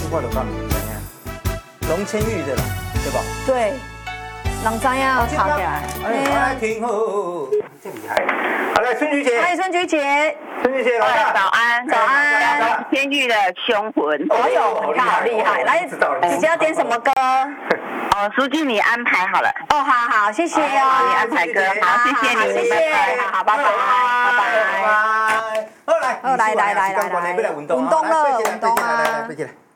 我就讲唔知影，龙千玉的啦，对吧？ 对，人知影插起来。 哎，来听，好，真厉害。好，来春菊姐， 欢迎春菊姐。 春菊姐来了， 早安， 早安。 天域的凶魂。 哎呦，你好厉害！来，姐姐要点什么歌？ 书记你安排好了。 哦，好，谢谢哦。 你安排歌，好，谢谢你， 谢谢，好，拜拜，拜拜。 好来， 来， 要来运动啊， 来，来，来，来，